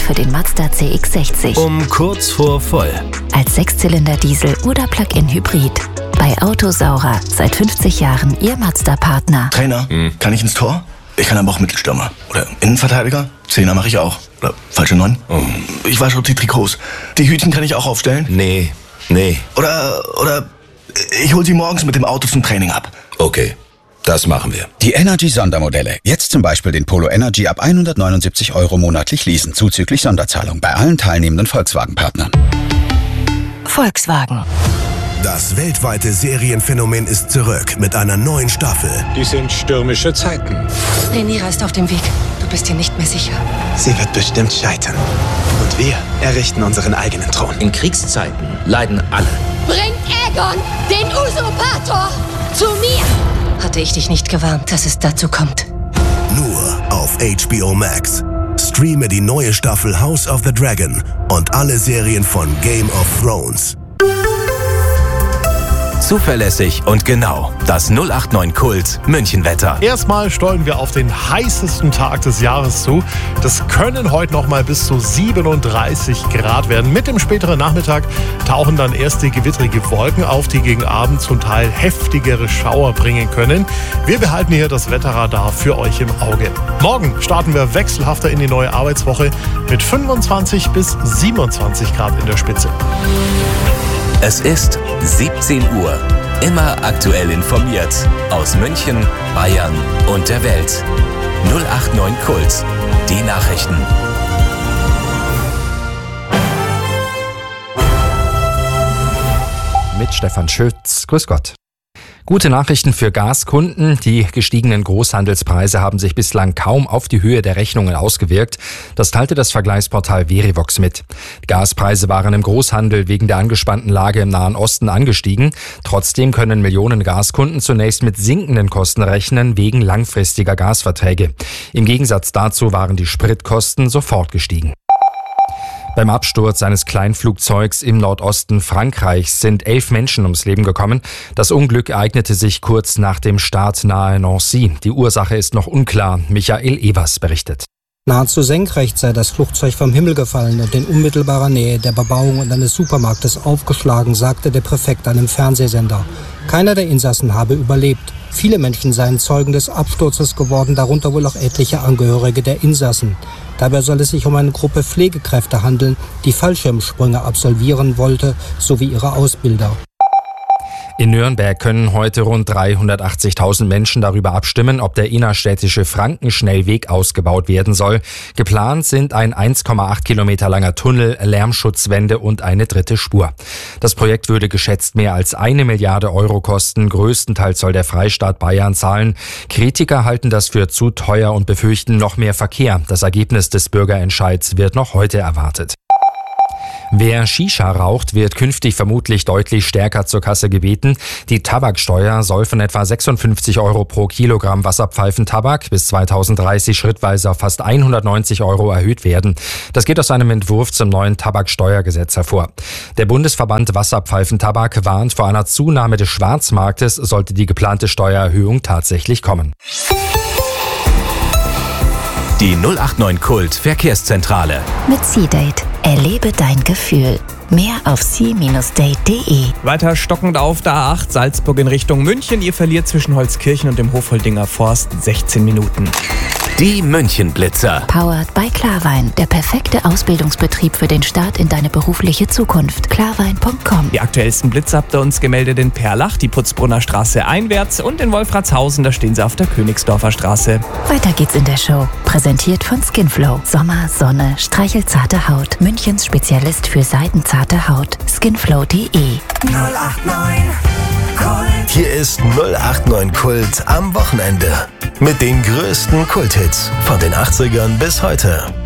für den Mazda CX-60. Um kurz vor voll. Als Sechszylinder-Diesel oder Plug-in-Hybrid. Bei Autosaurer seit 50 Jahren Ihr Mazda-Partner. Trainer, kann ich ins Tor? Ich kann aber auch Mittelstürmer. Oder Innenverteidiger? Zehner mache ich auch. Oder falsche 9. Ich wasche auch die Trikots. Die Hütchen kann ich auch aufstellen? Nee. Oder ich hol sie morgens mit dem Auto zum Training ab. Okay, das machen wir. Die Energy-Sondermodelle. Jetzt zum Beispiel den Polo Energy ab 179 € monatlich leasen, zuzüglich Sonderzahlung bei allen teilnehmenden Volkswagen-Partnern. Volkswagen. Das weltweite Serienphänomen ist zurück mit einer neuen Staffel. Die sind stürmische Zeiten. Rhaenyra ist auf dem Weg. Du bist dir nicht mehr sicher. Sie wird bestimmt scheitern. Und wir errichten unseren eigenen Thron. In Kriegszeiten leiden alle. Bring Aegon, den Usurpator, zu mir! Hatte ich dich nicht gewarnt, dass es dazu kommt. Nur auf HBO Max. Streame die neue Staffel House of the Dragon und alle Serien von Game of Thrones. Zuverlässig und genau. Das 089 Kult Münchenwetter. Erstmal steuern wir auf den heißesten Tag des Jahres zu. Das können heute noch mal bis zu 37 Grad werden. Mit dem späteren Nachmittag tauchen dann erste gewittrige Wolken auf, die gegen Abend zum Teil heftigere Schauer bringen können. Wir behalten hier das Wetterradar für euch im Auge. Morgen starten wir wechselhafter in die neue Arbeitswoche mit 25 bis 27 Grad in der Spitze. Es ist 17 Uhr. Immer aktuell informiert. Aus München, Bayern und der Welt. 089 Kult. Die Nachrichten. Mit Stefan Schütz. Grüß Gott. Gute Nachrichten für Gaskunden. Die gestiegenen Großhandelspreise haben sich bislang kaum auf die Höhe der Rechnungen ausgewirkt. Das teilte das Vergleichsportal Verivox mit. Die Gaspreise waren im Großhandel wegen der angespannten Lage im Nahen Osten angestiegen. Trotzdem können Millionen Gaskunden zunächst mit sinkenden Kosten rechnen wegen langfristiger Gasverträge. Im Gegensatz dazu waren die Spritkosten sofort gestiegen. Beim Absturz eines Kleinflugzeugs im Nordosten Frankreichs sind 11 Menschen ums Leben gekommen. Das Unglück ereignete sich kurz nach dem Start nahe Nancy. Die Ursache ist noch unklar. Michael Evers berichtet. Nahezu senkrecht sei das Flugzeug vom Himmel gefallen und in unmittelbarer Nähe der Bebauung und eines Supermarktes aufgeschlagen, sagte der Präfekt einem Fernsehsender. Keiner der Insassen habe überlebt. Viele Menschen seien Zeugen des Absturzes geworden, darunter wohl auch etliche Angehörige der Insassen. Dabei soll es sich um eine Gruppe Pflegekräfte handeln, die Fallschirmsprünge absolvieren wollte, sowie ihre Ausbilder. In Nürnberg können heute rund 380.000 Menschen darüber abstimmen, ob der innerstädtische Frankenschnellweg ausgebaut werden soll. Geplant sind ein 1,8 Kilometer langer Tunnel, Lärmschutzwände und eine dritte Spur. Das Projekt würde geschätzt mehr als 1 Milliarde Euro kosten. Größtenteils soll der Freistaat Bayern zahlen. Kritiker halten das für zu teuer und befürchten noch mehr Verkehr. Das Ergebnis des Bürgerentscheids wird noch heute erwartet. Wer Shisha raucht, wird künftig vermutlich deutlich stärker zur Kasse gebeten. Die Tabaksteuer soll von etwa 56 € pro Kilogramm Wasserpfeifentabak bis 2030 schrittweise auf fast 190 € erhöht werden. Das geht aus einem Entwurf zum neuen Tabaksteuergesetz hervor. Der Bundesverband Wasserpfeifentabak warnt vor einer Zunahme des Schwarzmarktes, sollte die geplante Steuererhöhung tatsächlich kommen. Die 089 Kult Verkehrszentrale. Mit C-Date. Erlebe dein Gefühl. Mehr auf c-date.de. Weiter stockend auf der A8 Salzburg in Richtung München. Ihr verliert zwischen Holzkirchen und dem Hofholdinger Forst 16 Minuten. Die Münchenblitzer. Powered by Klarwein. Der perfekte Ausbildungsbetrieb für den Start in deine berufliche Zukunft. Klarwein.com. Die aktuellsten Blitze habt ihr uns gemeldet in Perlach, die Putzbrunner Straße einwärts und in Wolfratshausen, da stehen sie auf der Königsdorfer Straße. Weiter geht's in der Show. Präsentiert von Skinflow. Sommer, Sonne, streichelzarte Haut. Münchens Spezialist für seidenzarte Haut. Skinflow.de. 089 Kult. Hier ist 089 Kult am Wochenende. Mit den größten Kulthits von den 80ern bis heute.